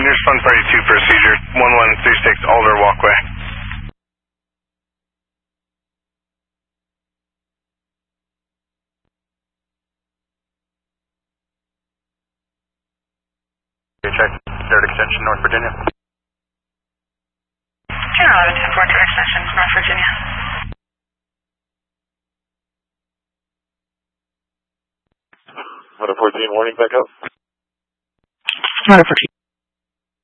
Here's Fun Party 2 procedure, 1136 Alder Walkway. Check, third extension, North Virginia. General 1110 third extension, North Virginia. What a 14 warning, back up. Not a 14.